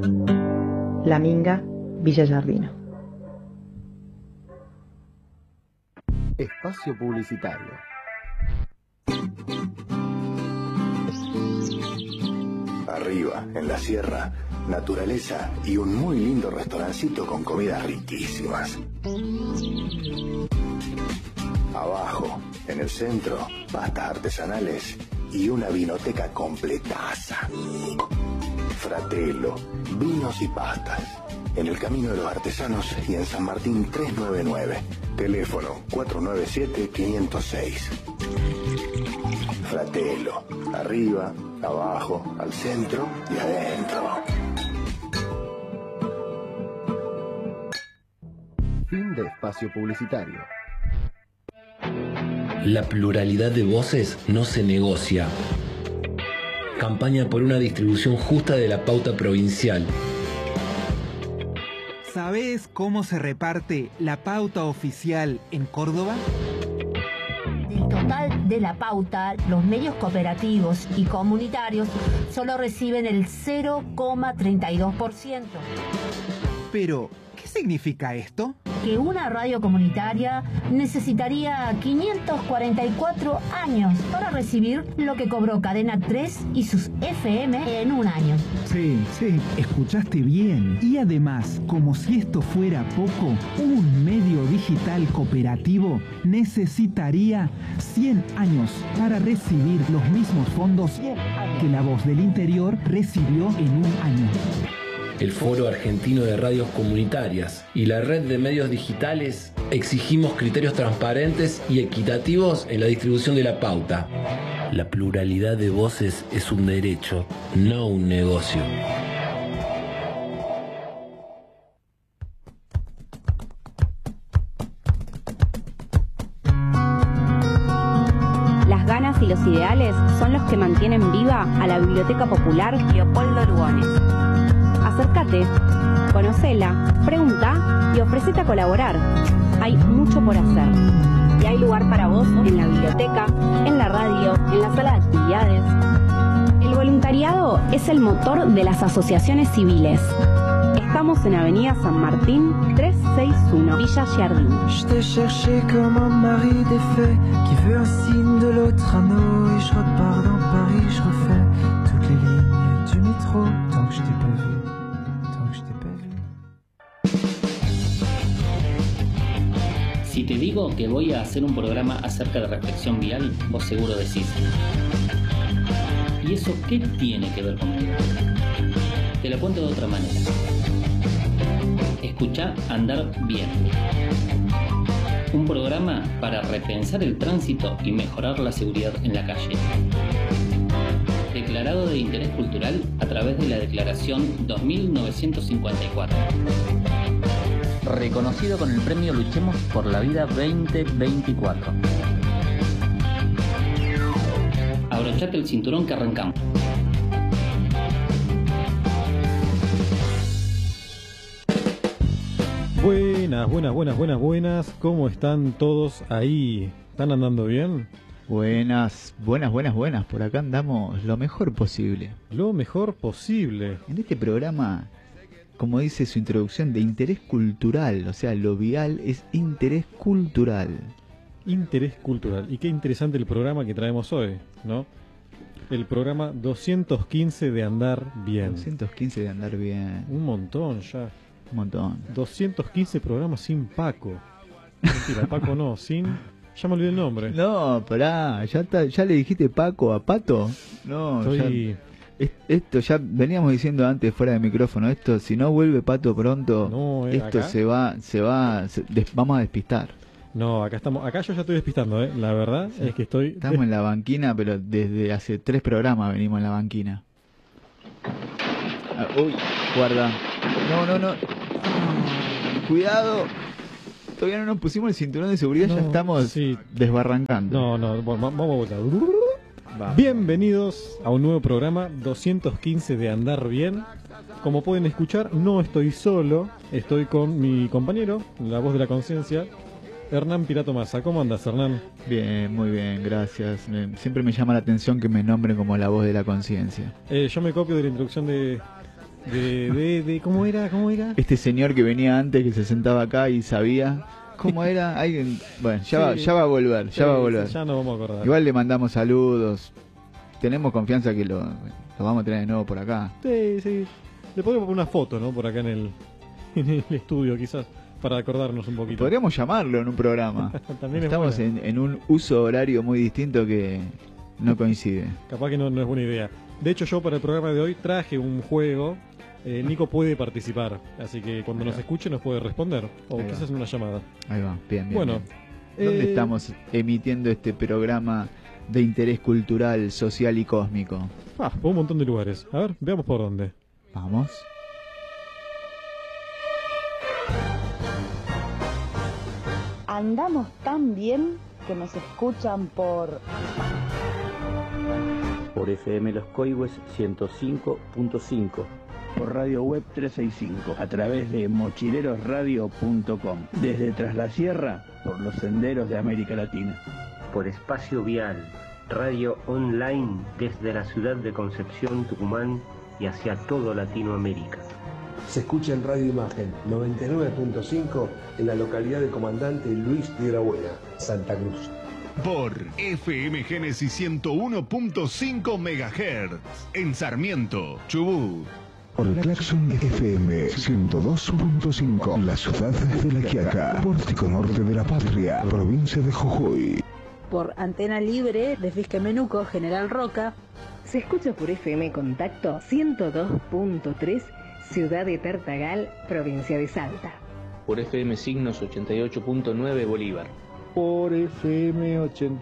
La Minga, Villa Giardino. Espacio publicitario. Arriba, en la sierra, naturaleza y un muy lindo restaurancito con comidas riquísimas. Abajo, en el centro, pastas artesanales y una vinoteca completaza. Fratello, vinos y pastas. En el Camino de los Artesanos y en San Martín 399. Teléfono 497-506. Fratello, arriba, abajo, al centro y adentro. Fin de espacio publicitario. La pluralidad de voces no se negocia. Campaña por una distribución justa de la pauta provincial. ¿Sabés cómo se reparte la pauta oficial en Córdoba? Del total de la pauta, los medios cooperativos y comunitarios solo reciben el 0,32%. Pero, ¿qué significa esto? Que una radio comunitaria necesitaría 544 años para recibir lo que cobró Cadena 3 y sus FM en un año. Sí, escuchaste bien. Y además, como si esto fuera poco, un medio digital cooperativo necesitaría 100 años para recibir los mismos fondos que La Voz del Interior recibió en un año. El Foro Argentino de Radios Comunitarias y la Red de Medios Digitales exigimos criterios transparentes y equitativos en la distribución de la pauta. La pluralidad de voces es un derecho, no un negocio. Las ganas y los ideales son los que mantienen viva a la Biblioteca Popular Leopoldo Lugones. Acércate, conocela, pregunta y ofrecete a colaborar. Hay mucho por hacer. Y hay lugar para vos en la biblioteca, en la radio, en la sala de actividades. El voluntariado es el motor de las asociaciones civiles. Estamos en Avenida San Martín 361, Villa Giardino. Je t'ai cherché comme un mari défait qui veut un signe de l'autre anneau. Et je repars dans Paris, je refais toutes les lignes du métro. Tant que je t'ai pas vu. Si te digo que voy a hacer un programa acerca de reflexión vial, vos seguro decís: ¿y eso qué tiene que ver conmigo? Te lo cuento de otra manera. Escuchá Andar Bien. Un programa para repensar el tránsito y mejorar la seguridad en la calle. Declarado de interés cultural a través de la Declaración 2954. Reconocido con el premio Luchemos por la Vida 2024. Abrochate el cinturón que arrancamos. Buenas. ¿Cómo están todos ahí? ¿Están andando bien? Buenas. Por acá andamos lo mejor posible. Lo mejor posible. En este programa, como dice su introducción, de interés cultural. O sea, lo vial es interés cultural. Interés cultural. Y qué interesante el programa que traemos hoy, ¿no? El programa 215 de Andar Bien. 215 de Andar Bien. Un montón ya. Un montón. 215 programas sin Paco. Mentira, Paco no, sin... Ya me olvidé el nombre. No, pará, ¿ya le dijiste Paco a Pato? No, Estoy... Esto ya veníamos diciendo antes fuera de micrófono, esto si no vuelve Pato pronto, no, esto ¿acá? Vamos a despistar. No, acá yo ya estoy despistando, la verdad sí. Es que estamos en la banquina, pero desde hace 3 programas venimos en la banquina. Uy, guarda. No. Cuidado. Todavía no nos pusimos el cinturón de seguridad, ya estamos desbarrancando. No, vamos a volver. Bienvenidos a un nuevo programa 215 de Andar Bien. Como pueden escuchar, no estoy solo, estoy con mi compañero, la voz de la conciencia, Hernán Pirato Massa. ¿Cómo andas, Hernán? Bien, muy bien, gracias. Siempre me llama la atención que me nombren como la voz de la conciencia. Yo me copio de la introducción de ¿Cómo era? Este señor que venía antes, que se sentaba acá y sabía. ¿Cómo era? Alguien... Bueno, ya va a volver, ya no vamos a acordar. Igual le mandamos saludos. Tenemos confianza que lo vamos a tener de nuevo por acá. Sí. Le podemos poner una foto, ¿no? Por acá en el estudio, quizás, para acordarnos un poquito. Podríamos llamarlo en un programa. También estamos en un uso horario muy distinto que no coincide. Capaz que no es buena idea. De hecho, yo para el programa de hoy traje un juego. Nico puede participar, así que cuando nos escuche nos puede responder, o quizás en una llamada. Ahí va, bien. Bueno, bien. ¿Dónde estamos emitiendo este programa de interés cultural, social y cósmico? Por un montón de lugares. A ver, veamos por dónde. Vamos. Andamos tan bien que nos escuchan por FM Los Coihues 105.5. Por Radio Web 365, a través de mochilerosradio.com. Desde Tras la Sierra, por los senderos de América Latina. Por Espacio Vial, radio online desde la ciudad de Concepción, Tucumán y hacia todo Latinoamérica. Se escucha en Radio Imagen 99.5 en la localidad de Comandante Luis Piedrabuena, Santa Cruz. Por FM Génesis 101.5 MHz en Sarmiento, Chubut. Por Claxon FM 102.5, la ciudad de La Quiaca, pórtico norte de la patria, provincia de Jujuy. Por Antena Libre de Fisquemenuco, General Roca. Se escucha por FM Contacto 102.3, ciudad de Tartagal, provincia de Salta. Por FM Signos 88.9 Bolívar. Por FM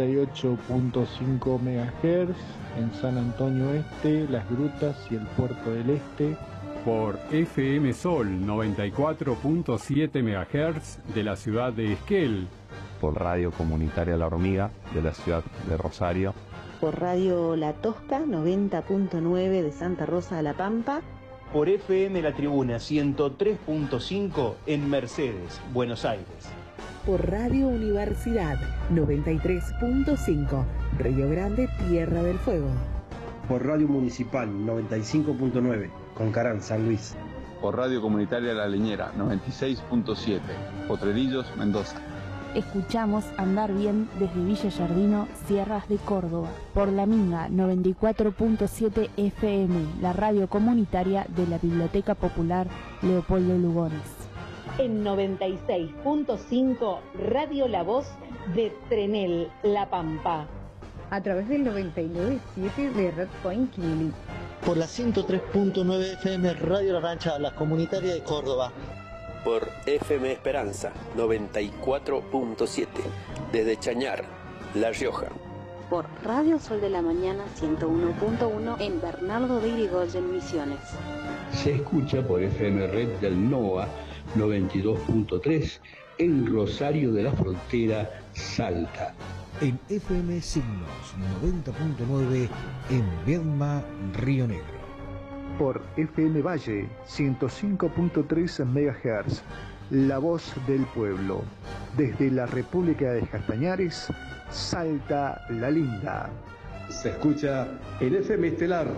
88.5 MHz en San Antonio Este, Las Grutas y el Puerto del Este. Por FM Sol 94.7 MHz de la ciudad de Esquel. Por Radio Comunitaria La Hormiga de la ciudad de Rosario. Por Radio La Tosca 90.9 de Santa Rosa de la Pampa. Por FM La Tribuna 103.5 en Mercedes, Buenos Aires. Por Radio Universidad 93.5, Río Grande, Tierra del Fuego. Por Radio Municipal 95.9, Concarán, San Luis. Por Radio Comunitaria La Leñera 96.7, Potrerillos, Mendoza. Escuchamos Andar Bien desde Villa Yardino, Sierras de Córdoba. Por La Minga 94.7 FM, la radio comunitaria de la Biblioteca Popular Leopoldo Lugones. En 96.5, Radio La Voz de Trenel, La Pampa. A través del 99.7 de Red Point Kili. Por la 103.9 FM Radio La Rancha, la comunitaria de Córdoba. Por FM Esperanza 94.7 desde Chañar, La Rioja. Por Radio Sol de la Mañana 101.1 en Bernardo de Irigoyen, Misiones. Se escucha por FM Red del NOA 92.3 en Rosario de la Frontera, Salta. En FM Signos 90.9 en Viedma, Río Negro. Por FM Valle 105.3 MHz, La Voz del Pueblo, desde la República de Castañares, Salta la Linda. Se escucha en FM Estelar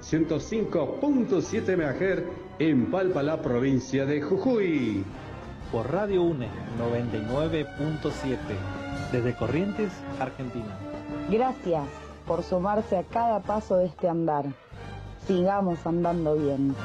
105.7 MHz en Palpalá, provincia de Jujuy. Por Radio UNE 99.7 desde Corrientes, Argentina. Gracias por sumarse a cada paso de este andar. Sigamos andando bien.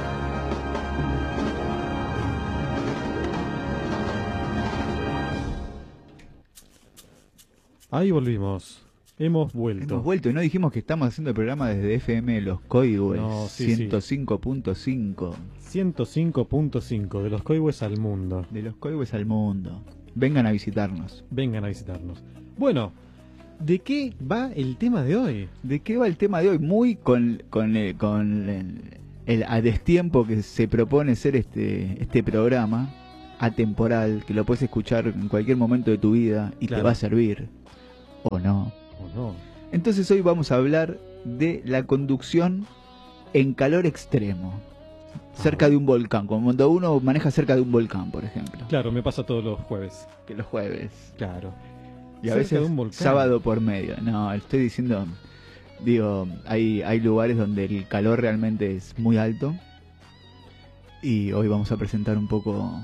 Ahí volvimos. Hemos vuelto. Y no dijimos que estamos haciendo el programa desde FM Los Coihues. No, sí, 105.5. 105.5, de Los Coihues al mundo. De Los Coihues al mundo. Vengan a visitarnos. Bueno, ¿de qué va el tema de hoy? ¿De qué va el tema de hoy? Muy con el a destiempo que se propone ser este programa atemporal, que lo puedes escuchar en cualquier momento de tu vida y te va a servir. ¿O no? Entonces hoy vamos a hablar de la conducción en calor extremo. Cerca de un volcán, cuando uno maneja cerca de un volcán, por ejemplo. Claro, me pasa todos los jueves. Que los jueves. Claro. Y a veces sábado por medio. No, estoy diciendo, hay lugares donde el calor realmente es muy alto Y hoy vamos a presentar un poco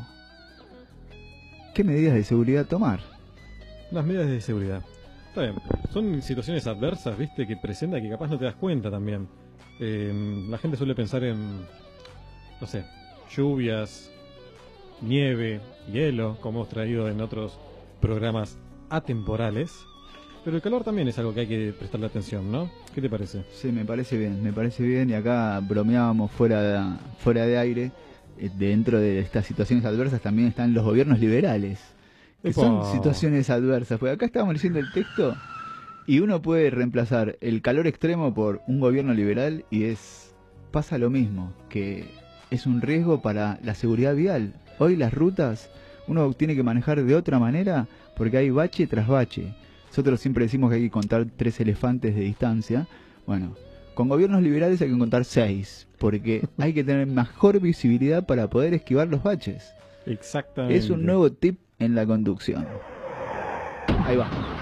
qué medidas de seguridad tomar. Las medidas de seguridad. Está bien. Son situaciones adversas, ¿viste? Que presentan que capaz no te das cuenta también. La gente suele pensar en, no sé, lluvias, nieve, hielo, como hemos traído en otros programas atemporales. Pero el calor también es algo que hay que prestarle atención, ¿no? ¿Qué te parece? Sí, me parece bien. Y acá bromeábamos fuera de aire. Dentro de estas situaciones adversas también están los gobiernos liberales. Que son situaciones adversas. Porque acá estábamos leyendo el texto y uno puede reemplazar el calor extremo por un gobierno liberal y pasa lo mismo, que es un riesgo para la seguridad vial. Hoy las rutas uno tiene que manejar de otra manera porque hay bache tras bache. Nosotros siempre decimos que hay que contar 3 elefantes de distancia. Bueno, con gobiernos liberales hay que contar 6, porque hay que tener mejor visibilidad para poder esquivar los baches. Exactamente. Es un nuevo tip en la conducción. Ahí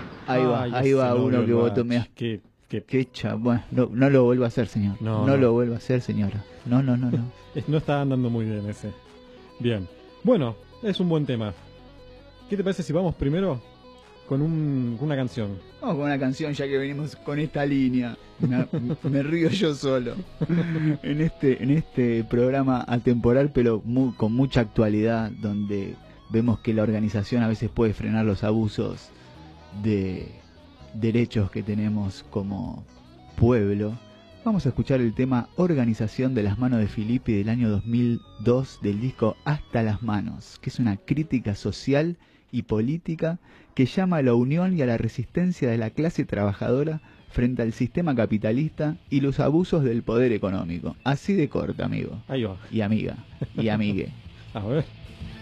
va uno que votó. Qué bueno, no lo vuelva a hacer, señor. No lo vuelva a hacer, señora. No. No está andando muy bien ese. Bien. Bueno, es un buen tema. ¿Qué te parece si vamos primero con una canción? Vamos con una canción, ya que venimos con esta línea. Me río yo solo. En este programa atemporal, pero con mucha actualidad, donde vemos que la organización a veces puede frenar los abusos de derechos que tenemos como pueblo. Vamos a escuchar el tema Organización de las Manos de Filippi del año 2002 del disco Hasta las Manos, que es una crítica social y política que llama a la unión y a la resistencia de la clase trabajadora frente al sistema capitalista y los abusos del poder económico. Así de corta, amigo. Ahí va. Y amiga. Y amigue. A ver.